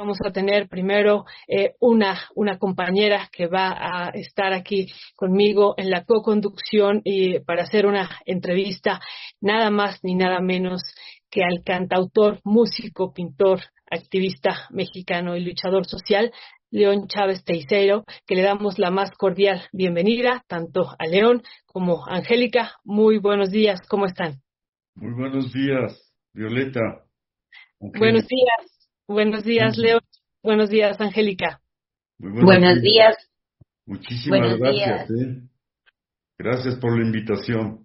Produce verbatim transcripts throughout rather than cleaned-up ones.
vamos a tener primero eh, una, una compañera que va a estar aquí conmigo en la co-conducción y para hacer una entrevista nada más ni nada menos que al cantautor, músico, pintor, activista mexicano y luchador social, León Chávez Teiseiro, que le damos la más cordial bienvenida tanto a León como a Angélica. Muy buenos días, ¿cómo están? Muy buenos días, Violeta, Buenos Angélica. días, buenos días, León. Buenos días, Angélica. Muy buenos Buenos días. días, Muchísimas buenos gracias, días. ¿eh? Gracias por la invitación.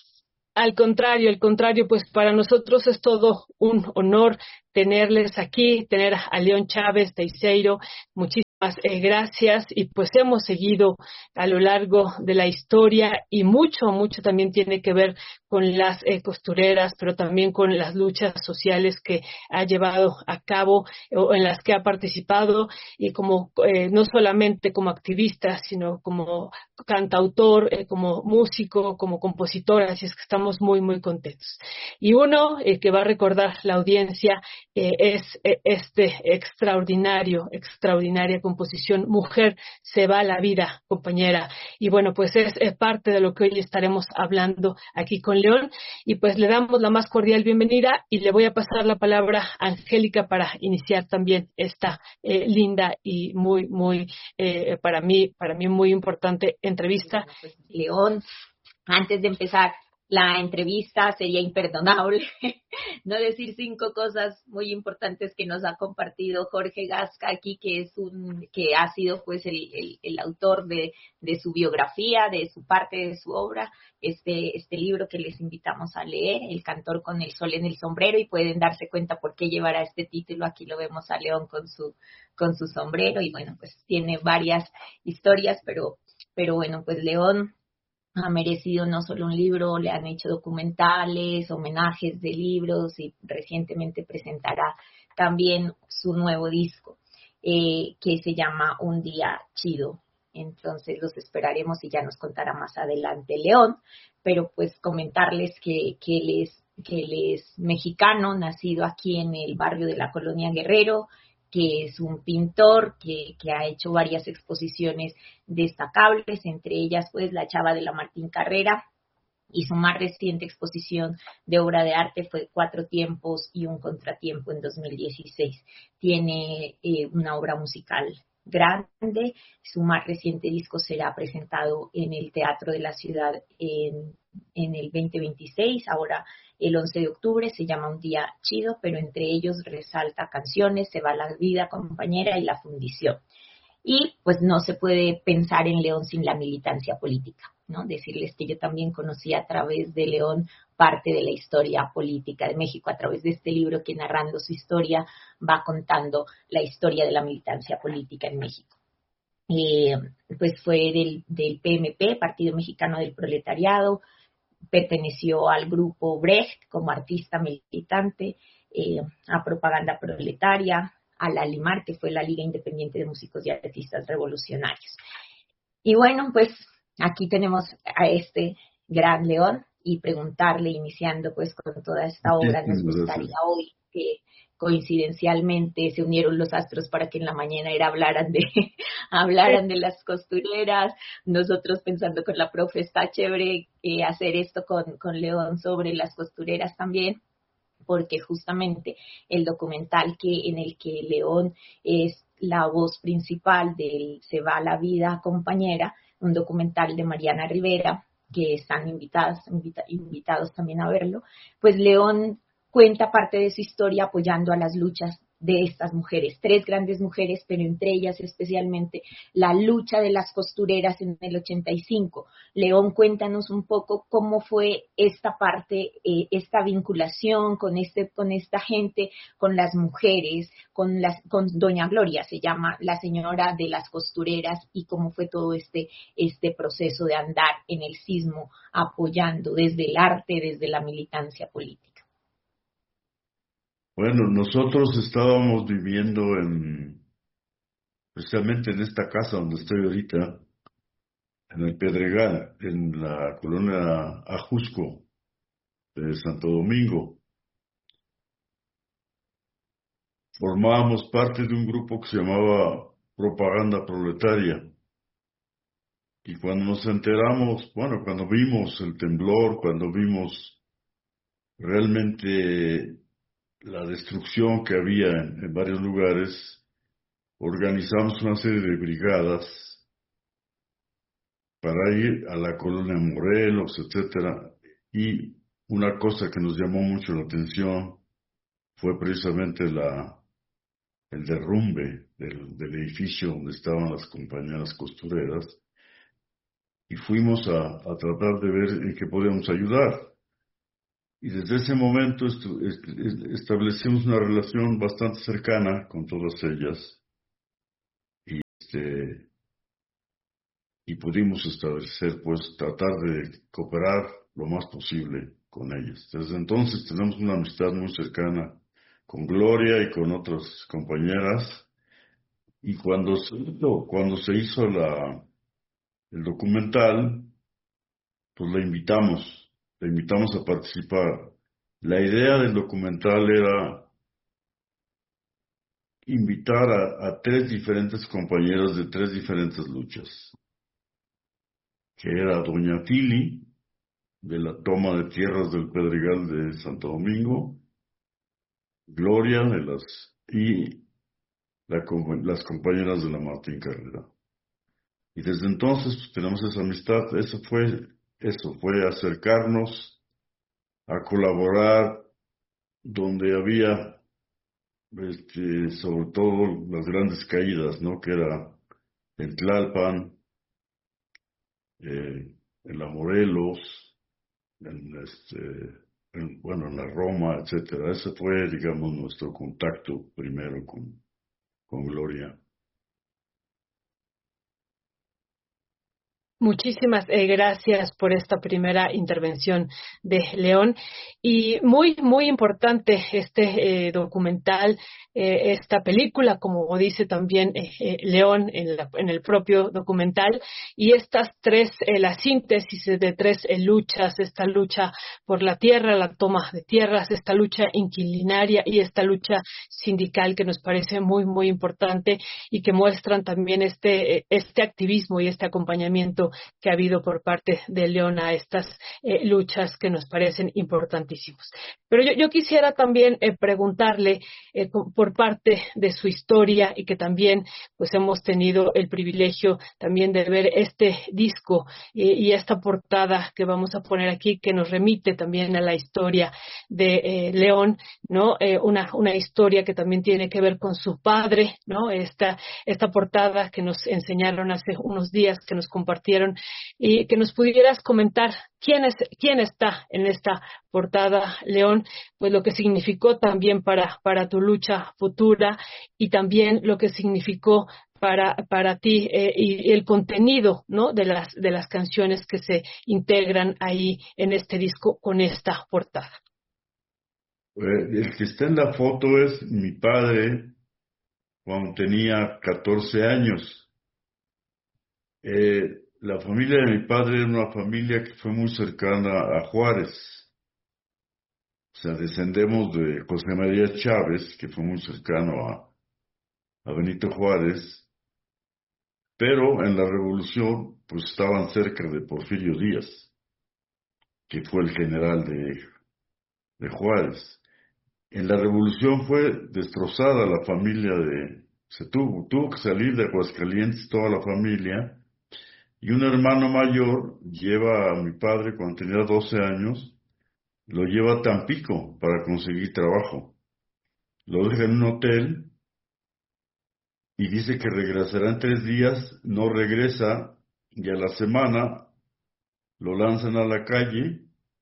Al contrario, al contrario, pues para nosotros es todo un honor tenerles aquí, tener a León Chávez Teiseiro. Muchísimas eh, gracias y pues hemos seguido a lo largo de la historia y mucho, mucho también tiene que ver con las eh, costureras, pero también con las luchas sociales que ha llevado a cabo o en las que ha participado y como eh, no solamente como activista, sino como cantautor, eh, como músico, como compositor, así es que estamos muy, muy contentos. Y uno eh, que va a recordar la audiencia eh, es eh, este extraordinario, extraordinaria composición, Mujer se va la vida, compañera. Y bueno, pues es, es parte de lo que hoy estaremos hablando aquí con León. Y pues le damos la más cordial bienvenida y le voy a pasar la palabra a Angélica para iniciar también esta eh, linda y muy, muy, eh, para mí, para mí muy importante entrevista. Bueno, pues, León, antes de empezar la entrevista sería imperdonable no decir cinco cosas muy importantes que nos ha compartido Jorge Gasca aquí, que es un que ha sido pues el, el, el autor de, de su biografía, de su parte de su obra, este, este libro que les invitamos a leer, El cantor con el sol en el sombrero, y pueden darse cuenta por qué llevará este título. Aquí lo vemos a León con su, con su sombrero, y bueno, pues tiene varias historias, pero, pero bueno, pues León ha merecido no solo un libro, le han hecho documentales, homenajes de libros, y recientemente presentará también su nuevo disco eh, que se llama Un Día Chido. Entonces los esperaremos y ya nos contará más adelante León, pero pues comentarles que, que, él es, que él es mexicano, nacido aquí en el barrio de la Colonia Guerrero, que es un pintor que, que ha hecho varias exposiciones destacables, entre ellas pues La Chava de la Martín Carrera, y su más reciente exposición de obra de arte fue Cuatro Tiempos y un Contratiempo en dos mil dieciséis. Tiene eh, una obra musical grande, su más reciente disco será presentado en el Teatro de la Ciudad en, en el veinte veintiséis, ahora el once de octubre, se llama Un Día Chido, pero entre ellos resalta canciones, Se va la vida, compañera, y La Fundición. Y pues no se puede pensar en León sin la militancia política, ¿no? Decirles que yo también conocí a través de León parte de la historia política de México, a través de este libro que, narrando su historia, va contando la historia de la militancia política en México. Eh, pues fue del, del P M P, Partido Mexicano del Proletariado, perteneció al grupo Brecht como artista militante, eh, a Propaganda Proletaria, a la LIMAR, que fue la Liga Independiente de Músicos y Artistas Revolucionarios. Y bueno, pues aquí tenemos a este gran León, y preguntarle, iniciando pues con toda esta obra, nos Muchísimas gustaría gracias. hoy que coincidencialmente se unieron los astros para que en la mañana era hablaran de hablaran de las costureras. Nosotros pensando con la profe, está chévere eh, hacer esto con, con León sobre las costureras también, porque justamente el documental que en el que León es la voz principal del Se va la vida, compañera, un documental de Mariana Rivera, que están invitadas, invita, invitados también a verlo, pues León cuenta parte de su historia apoyando a las luchas de estas mujeres, tres grandes mujeres, pero entre ellas especialmente la lucha de las costureras en el ochenta y cinco. León, cuéntanos un poco cómo fue esta parte, eh, esta vinculación con este, con esta gente, con las mujeres, con las, con Doña Gloria, se llama la señora de las costureras, y cómo fue todo este, este proceso de andar en el sismo, apoyando desde el arte, desde la militancia política. Bueno, nosotros estábamos viviendo en, precisamente en esta casa donde estoy ahorita, en el Pedregal, en la colonia Ajusco de Santo Domingo. formábamos parte de un grupo que se llamaba Propaganda Proletaria. Y cuando nos enteramos, bueno, cuando vimos el temblor, cuando vimos realmente la destrucción que había en, en varios lugares, organizamos una serie de brigadas para ir a la colonia Morelos, etcétera. Y una cosa que nos llamó mucho la atención fue precisamente la, el derrumbe del, del edificio donde estaban las compañeras costureras. Y fuimos a, a tratar de ver en qué podíamos ayudar. Y desde ese momento estu, est, establecimos una relación bastante cercana con todas ellas. Y, este, y pudimos establecer, pues, tratar de cooperar lo más posible con ellas. Desde entonces tenemos una amistad muy cercana con Gloria y con otras compañeras. Y cuando se hizo, cuando se hizo la, el documental, pues la invitamos. Le invitamos a participar. La idea del documental era invitar a, a tres diferentes compañeros de tres diferentes luchas, que era Doña Tili, de la toma de tierras del Pedregal de Santo Domingo, Gloria de las y la, las compañeras de la Martín Carrera. Y desde entonces pues, tenemos esa amistad. Eso fue, eso fue acercarnos a colaborar donde había, este, sobre todo las grandes caídas, ¿no? Que era en Tlalpan, eh, en la Morelos, en este, en, bueno, en la Roma, etcétera. Ese fue, digamos, nuestro contacto primero con, con Gloria. Muchísimas eh, gracias por esta primera intervención de León. Y muy, muy importante este eh, documental, eh, esta película, como dice también eh, eh, León en, la, en el propio documental, y estas tres, eh, la síntesis de tres eh, luchas, esta lucha por la tierra, la toma de tierras, esta lucha inquilinaria y esta lucha sindical que nos parece muy, muy importante y que muestran también este, eh, este activismo y este acompañamiento que ha habido por parte de León a estas eh, luchas que nos parecen importantísimos. Pero yo, yo quisiera también eh, preguntarle eh, por parte de su historia y que también pues hemos tenido el privilegio también de ver este disco eh, y esta portada que vamos a poner aquí que nos remite también a la historia de eh, León, ¿no? Eh, una, una historia que también tiene que ver con su padre, ¿no? Esta, esta portada que nos enseñaron hace unos días, que nos compartieron, y que nos pudieras comentar quién es, quién está en esta portada, León, pues lo que significó también para, para tu lucha futura y también lo que significó para, para ti eh, y el contenido, ¿no? de las, de las canciones que se integran ahí en este disco con esta portada. Eh, el que está en la foto es mi padre cuando tenía catorce años. Eh, la familia de mi padre era una familia que fue muy cercana a Juárez. O sea, descendemos de José María Chávez, que fue muy cercano a, a Benito Juárez, pero en la revolución pues estaban cerca de Porfirio Díaz, que fue el general de, de Juárez. En la revolución fue destrozada la familia de... Se tuvo, tuvo que salir de Aguascalientes toda la familia, y un hermano mayor lleva a mi padre cuando tenía doce años, lo lleva a Tampico para conseguir trabajo. Lo deja en un hotel y dice que regresará en tres días, no regresa, y a la semana lo lanzan a la calle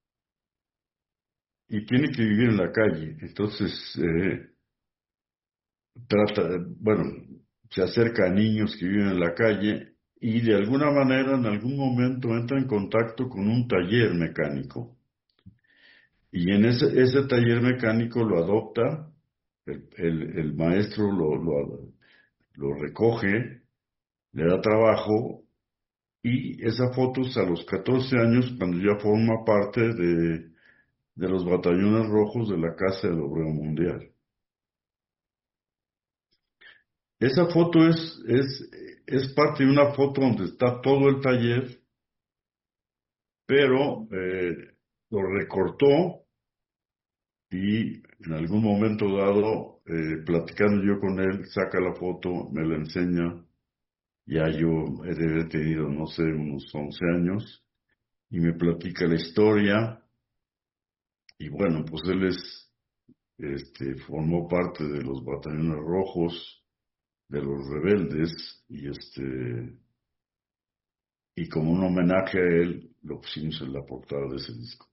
y tiene que vivir en la calle. Entonces, eh, trata, bueno, se acerca a niños que viven en la calle y de alguna manera en algún momento entra en contacto con un taller mecánico. Y en ese, ese taller mecánico lo adopta, el, el, el maestro lo, lo, lo recoge, le da trabajo, y esa foto es a los catorce años cuando ya forma parte de, de los batallones rojos de la Casa del Obrero Mundial. Esa foto es, es, es parte de una foto donde está todo el taller, pero eh, lo recortó y en algún momento dado, eh, platicando yo con él, saca la foto, me la enseña. Ya yo he de haber tenido, no sé, unos once años, y me platica la historia. Y bueno, pues él es, este, formó parte de los batallones rojos, de los rebeldes, y este, y como un homenaje a él, lo pusimos en la portada de ese disco.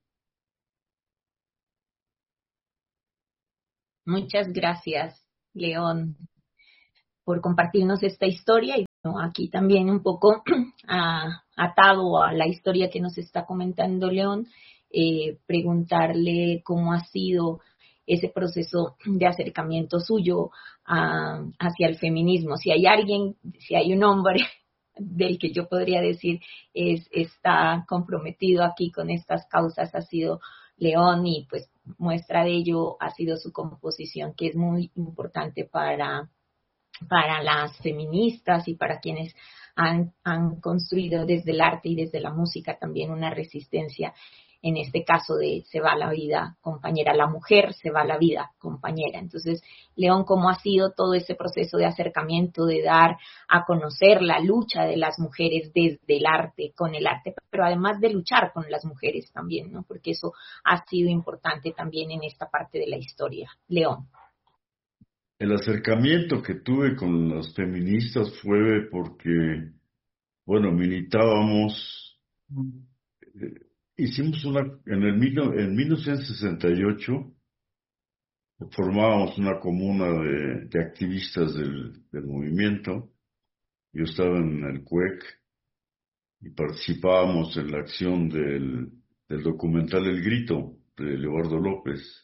Muchas gracias, León, por compartirnos esta historia y bueno, aquí también un poco a, atado a la historia que nos está comentando León, eh, preguntarle cómo ha sido ese proceso de acercamiento suyo a, hacia el feminismo. Si hay alguien, si hay un hombre del que yo podría decir es está comprometido aquí con estas causas, ha sido León, y pues muestra de ello ha sido su composición, que es muy importante para, para las feministas y para quienes han, han construido desde el arte y desde la música también una resistencia. En este caso de se va la vida compañera, la mujer se va la vida compañera. Entonces, León, ¿cómo ha sido todo ese proceso de acercamiento, de dar a conocer la lucha de las mujeres desde el arte, con el arte, pero además de luchar con las mujeres también, ¿no? Porque eso ha sido importante también en esta parte de la historia. León. El acercamiento que tuve con las feministas fue porque, bueno, militábamos, eh, hicimos una, en el mil, en mil novecientos sesenta y ocho, formábamos una comuna de, de activistas del, del movimiento. Yo estaba en el C U E C y participábamos en la acción del, del documental El Grito de Leobardo López.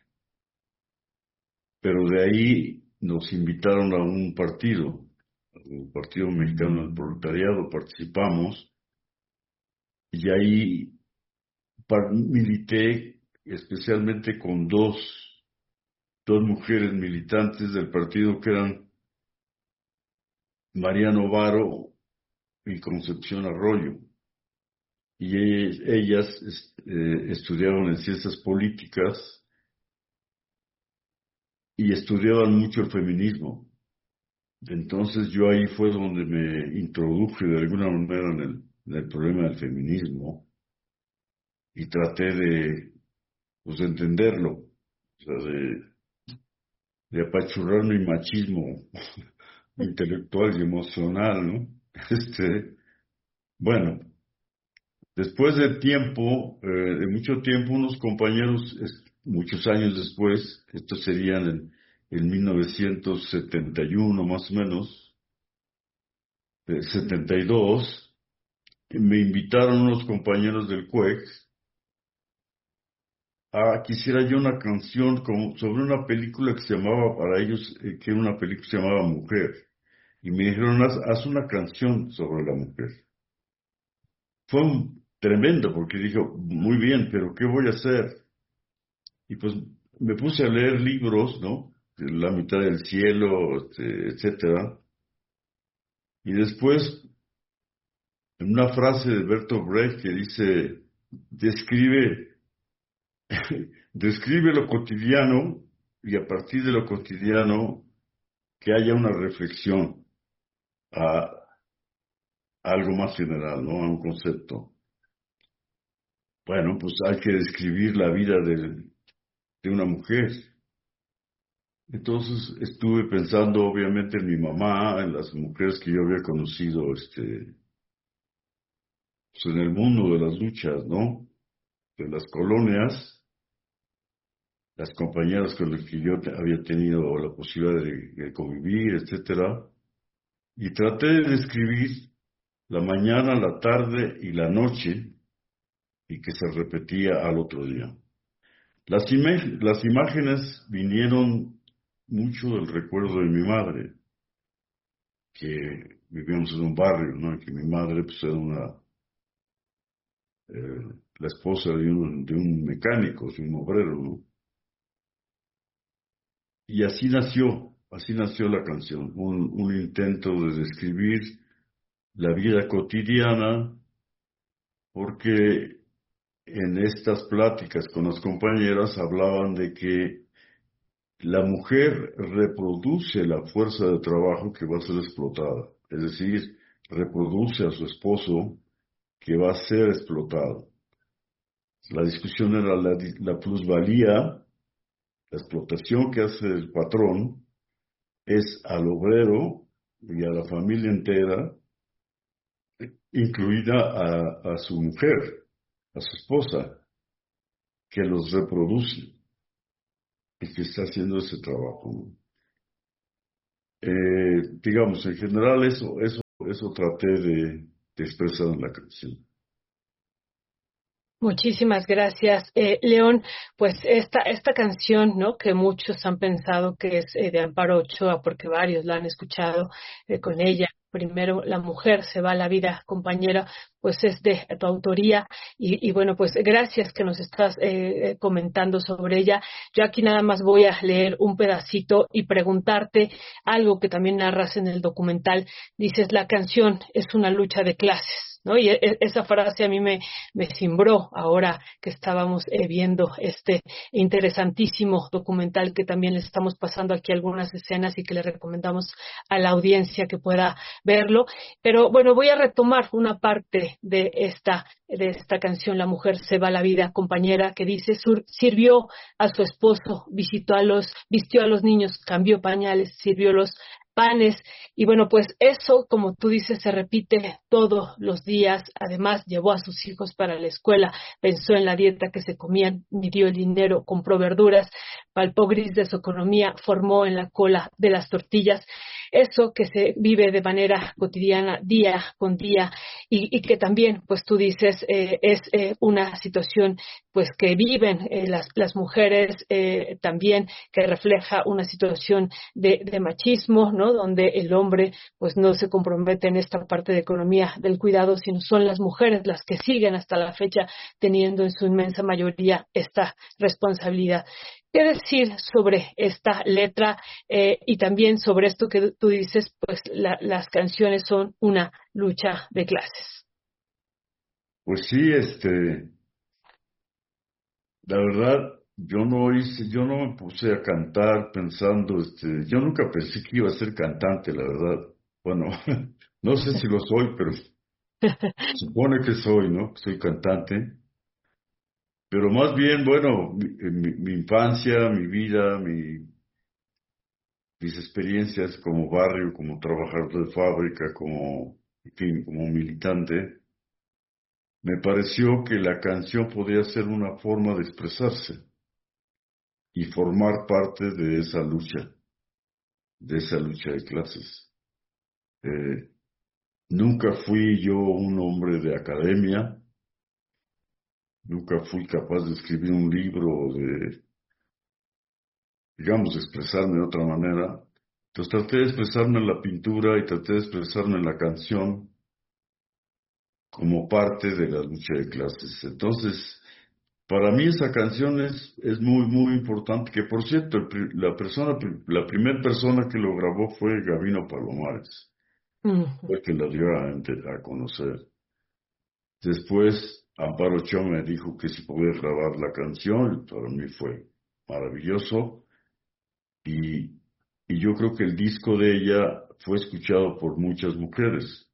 Pero de ahí nos invitaron a un partido, el Partido Mexicano del Proletariado, participamos y ahí par- milité especialmente con dos, dos mujeres militantes del partido que eran Mariano Varo y Concepción Arroyo. Y ellas, ellas es- eh, estudiaron en ciencias políticas y estudiaban mucho el feminismo. Entonces yo ahí fue donde me introduje de alguna manera en el, en el problema del feminismo y traté de, pues, de entenderlo, o sea, de, de apachurrar mi machismo intelectual y emocional, ¿no? Este, bueno, después de tiempo, eh, de mucho tiempo, unos compañeros, es- muchos años después, esto serían en, en mil novecientos setenta y uno más o menos, eh, setenta y dos, me invitaron unos compañeros del C U E C a que hiciera yo una canción como, sobre una película que se llamaba, para ellos, eh, que era una película que se llamaba Mujer. Y me dijeron, haz, haz una canción sobre la mujer. Fue un, tremendo, porque dije, muy bien, pero ¿qué voy a hacer? Y pues me puse a leer libros, ¿no? De La mitad del cielo, este, etcétera. Y después, en una frase de Bertolt Brecht que dice, describe, describe lo cotidiano y a partir de lo cotidiano que haya una reflexión a, a algo más general, ¿no? A un concepto. Bueno, pues hay que describir la vida de, de una mujer. Entonces estuve pensando obviamente en mi mamá, en las mujeres que yo había conocido, este, pues en el mundo de las luchas, ¿no? De las colonias, las compañeras con las que yo te- había tenido la posibilidad de, de convivir, etcétera. Y traté de describir la mañana, la tarde y la noche, y que se repetía al otro día. Las, ima- las imágenes vinieron mucho del recuerdo de mi madre, que vivíamos en un barrio, ¿no? Que mi madre pues era una, eh, la esposa de un, de un mecánico, de un obrero, ¿no? Y así nació. así nació la canción, un, un intento de describir la vida cotidiana, porque en estas pláticas con las compañeras hablaban de que la mujer reproduce la fuerza de trabajo que va a ser explotada, es decir, reproduce a su esposo que va a ser explotado. La discusión era la, la plusvalía, la explotación que hace el patrón es al obrero y a la familia entera, incluida a, a su mujer, a su esposa, que los reproduce y que está haciendo ese trabajo. Eh, digamos, en general eso, eso, eso traté de, de expresar en la canción. Muchísimas gracias, eh, León. Pues esta esta canción, ¿no? Que muchos han pensado que es eh, de Amparo Ochoa, porque varios la han escuchado eh, con ella. Primero, la mujer se va a la vida, compañera, pues es de tu autoría. Y, y bueno, pues gracias que nos estás eh, comentando sobre ella. Yo aquí nada más voy a leer un pedacito y preguntarte algo que también narras en el documental. Dices, la canción es una lucha de clases, ¿no? Y e- esa frase a mí me, me cimbró ahora que estábamos eh, viendo este interesantísimo documental, que también les estamos pasando aquí algunas escenas y que le recomendamos a la audiencia que pueda verlo. Pero bueno, voy a retomar una parte de esta de esta canción, La mujer se va a la vida, compañera, que dice: "Sur- sirvió a su esposo, visitó a los, vistió a los niños, cambió pañales, sirvió los panes". Y bueno, pues eso, como tú dices, se repite todos los días. Además, llevó a sus hijos para la escuela, pensó en la dieta que se comían, midió el dinero, compró verduras, palpó gris de su economía, formó en la cola de las tortillas. Eso que se vive de manera cotidiana, día con día, y, y que también, pues tú dices, eh, es eh, una situación pues que viven eh, las, las mujeres eh, también, que refleja una situación de, de machismo, ¿no? Donde el hombre pues no se compromete en esta parte de economía del cuidado, sino son las mujeres las que siguen hasta la fecha teniendo en su inmensa mayoría esta responsabilidad. ¿Qué decir sobre esta letra eh, y también sobre esto que tú dices, pues la, las canciones son una lucha de clases? Pues sí, este, la verdad, yo no hice, yo no me puse a cantar pensando, este, yo nunca pensé que iba a ser cantante, la verdad. Bueno, no sé si lo soy, pero supone que soy, ¿no? Soy cantante. Pero más bien, bueno, mi, mi- mi infancia, mi vida, mi, mis experiencias como barrio, como trabajador de fábrica, como, en fin, como militante, me pareció que la canción podía ser una forma de expresarse y formar parte de esa lucha, de esa lucha de clases. Eh, Nunca fui yo un hombre de academia, nunca fui capaz de escribir un libro, de, digamos, de expresarme de otra manera. Entonces traté de expresarme en la pintura y traté de expresarme en la canción como parte de la lucha de clases. Entonces, para mí esa canción es, es muy, muy importante, que por cierto, el pri- la persona, pri- la primera persona que lo grabó fue Gabino Palomares, Ujú. fue el que la dio a, ente- a conocer. Después, Amparo Ochoa me dijo que si podía grabar la canción, y para mí fue maravilloso, y, y yo creo que el disco de ella fue escuchado por muchas mujeres,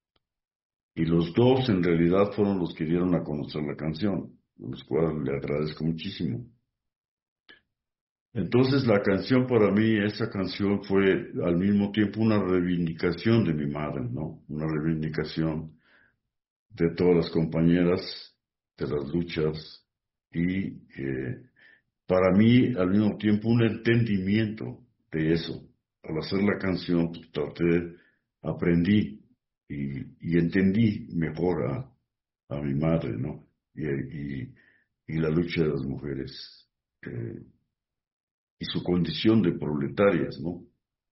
y los dos en realidad fueron los que dieron a conocer la canción, a los cuales le agradezco muchísimo. Entonces la canción para mí, esa canción fue al mismo tiempo una reivindicación de mi madre, ¿no? Una reivindicación de todas las compañeras, de las luchas y eh, para mí al mismo tiempo un entendimiento de eso. Al hacer la canción, pues, traté, aprendí y, y entendí mejor a, a mi madre, ¿no? Y, y, y la lucha de las mujeres. Eh, y su condición de proletarias, ¿no?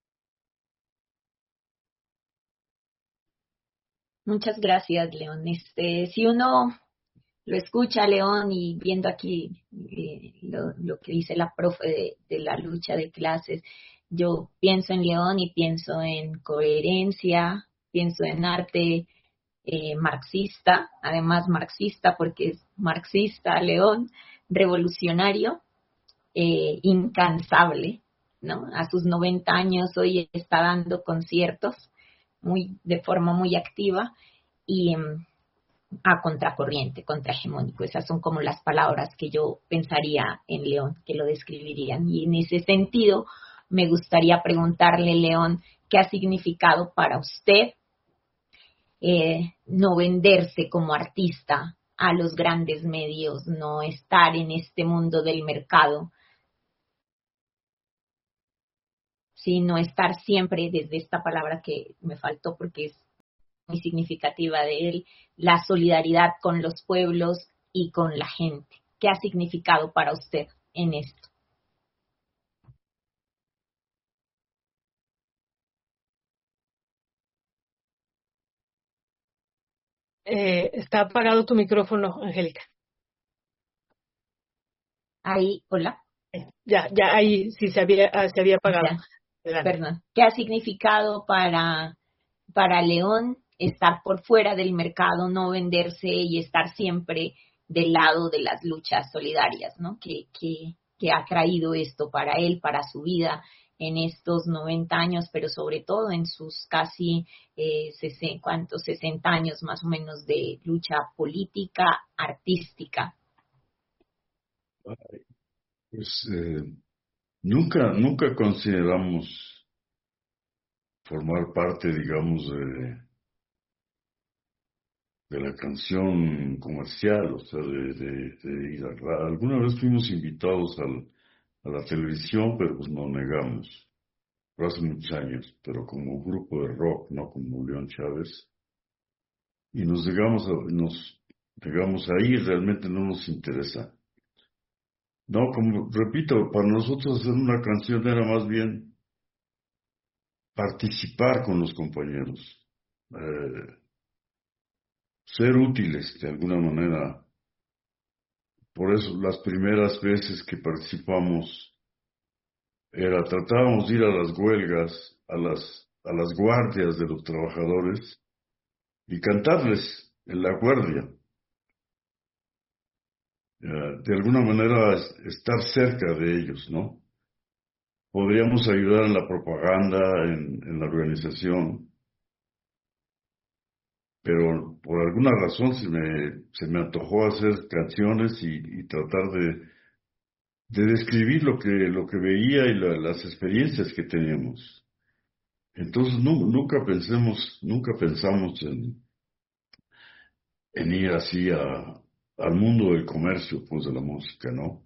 Muchas gracias, León. Este, si uno lo escucha, León, y viendo aquí eh, lo, lo que dice la profe de, de la lucha de clases, Yo pienso en León y pienso en coherencia, pienso en arte eh, marxista, además marxista porque es marxista, León, revolucionario, eh, incansable, ¿no? A sus noventa años hoy está dando conciertos muy de forma muy activa y um, a contracorriente, contrahegemónico. Esas son como las palabras que yo pensaría en León, que lo describirían. Y en ese sentido, me gustaría preguntarle, León, ¿qué ha significado para usted eh, no venderse como artista a los grandes medios, no estar en este mundo del mercado, sino estar siempre, desde esta palabra que me faltó porque es muy significativa de él, la solidaridad con los pueblos y con la gente? ¿Qué ha significado para usted en esto? Eh, está apagado tu micrófono, Angélica. Ahí, hola. Ya, ya ahí sí se había, se había apagado. Perdón. ¿Qué ha significado para, para León estar por fuera del mercado, no venderse y estar siempre del lado de las luchas solidarias, ¿no? ¿Qué, qué, qué ha traído esto para él, para su vida en estos noventa años, pero sobre todo en sus casi eh, sesenta, ¿cuántos? sesenta años más o menos de lucha política, artística? Pues eh, nunca, nunca consideramos formar parte, digamos, de, de la canción comercial, o sea, de, de, de ir a ra- alguna vez fuimos invitados al, a la televisión, pero pues nos negamos, pero hace muchos años, pero como grupo de rock, no como León Chávez, y nos llegamos a, nos llegamos ahí, realmente no nos interesa. No, como repito, para nosotros hacer una canción era más bien participar con los compañeros, eh, ser útiles de alguna manera. Por eso las primeras veces que participamos era, tratábamos de ir a las huelgas, a las, a las guardias de los trabajadores y cantarles en la guardia. Eh, de alguna manera es- estar cerca de ellos, ¿no? Podríamos ayudar en la propaganda, en, en la organización, pero por alguna razón se me, se me antojó hacer canciones y, y tratar de, de describir lo que, lo que veía y la- las experiencias que teníamos. Entonces nu- nunca pensemos, nunca pensamos en, en ir así a, al mundo del comercio, pues de la música, ¿no?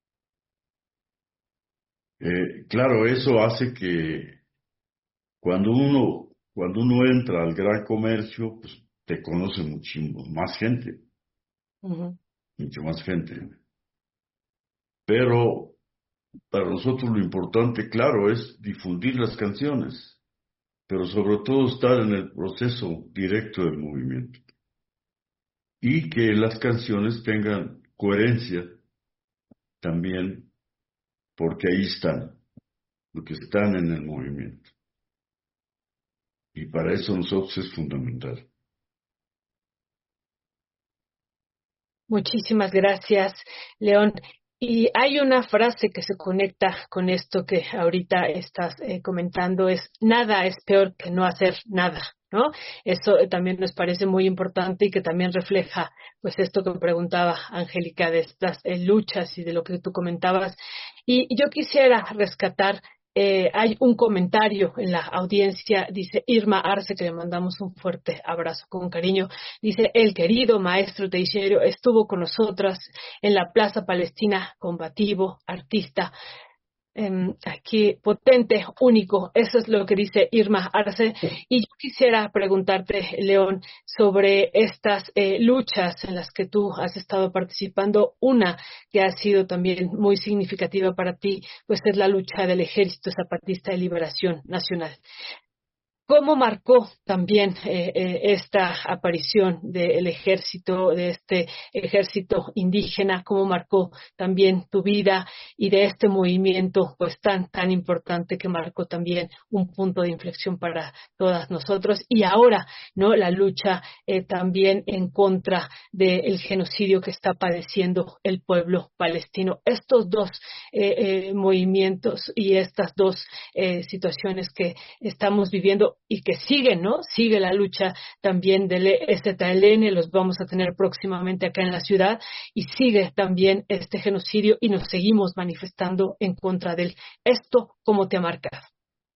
Eh, claro, eso hace que cuando uno, cuando uno entra al gran comercio, pues te conoce muchísimo más gente, Uh-huh. mucho más gente. Pero para nosotros lo importante, claro, es difundir las canciones, pero sobre todo estar en el proceso directo del movimiento y que las canciones tengan coherencia también, porque ahí están, porque están en el movimiento. Y para eso nosotros es fundamental. Muchísimas gracias, León. Y hay una frase que se conecta con esto que ahorita estás eh, comentando, es nada es peor que no hacer nada, ¿no? Eso eh, también nos parece muy importante y que también refleja, pues, esto que preguntaba Angélica de estas eh, luchas y de lo que tú comentabas. Y yo quisiera rescatar, eh, hay un comentario en la audiencia, dice Irma Arce, que le mandamos un fuerte abrazo con cariño. Dice, el querido maestro Teixeira estuvo con nosotras en la Plaza Palestina, combativo, artista, eh, aquí potente, único. Eso es lo que dice Irma Arce. Y yo quisiera preguntarte, León, sobre estas eh, luchas en las que tú has estado participando. Una que ha sido también muy significativa para ti, pues es la lucha del Ejército Zapatista de Liberación Nacional. ¿Cómo marcó también eh, eh, esta aparición del ejército, de este ejército indígena? ¿Cómo marcó también tu vida y de este movimiento pues tan, tan importante que marcó también un punto de inflexión para todas nosotros? Y ahora, ¿no? La lucha eh, también en contra del genocidio que está padeciendo el pueblo palestino. Estos dos eh, eh, movimientos y estas dos eh, situaciones que estamos viviendo y que siguen, ¿no? Sigue la lucha también del E Z L N, los vamos a tener próximamente acá en la ciudad, y sigue también este genocidio y nos seguimos manifestando en contra de él. ¿Esto cómo te ha marcado?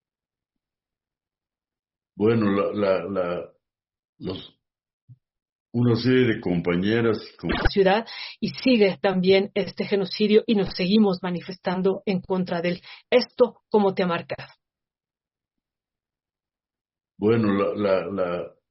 Bueno, la, la, la, los, una serie de compañeras y la ciudad y sigue también este genocidio y nos seguimos manifestando en contra de él. ¿Esto cómo te ha marcado? Bueno, la, la, la,